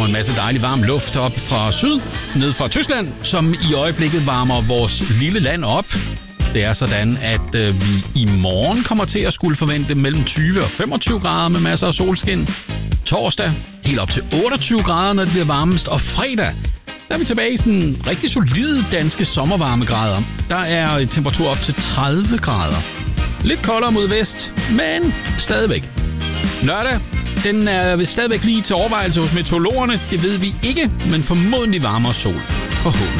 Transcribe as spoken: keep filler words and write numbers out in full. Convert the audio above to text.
kommer en masse dejlig varm luft op fra syd, ned fra Tyskland, som i øjeblikket varmer vores lille land op. Det er sådan, at øh, vi i morgen kommer til at skulle forvente mellem tyve og femogtyve grader med masser af solskin. Torsdag helt op til otteogtyve grader, når det bliver varmest. Og fredag, der er vi tilbage i sådan rigtig solide danske sommervarmegrader. Der er temperatur op til tredive grader. Lidt koldere mod vest, men stadigvæk. Lørdag, den er stadigvæk lige til overvejelse hos meteorologerne. Det ved vi ikke, men formodentlig varmere sol. Forhåbentlig.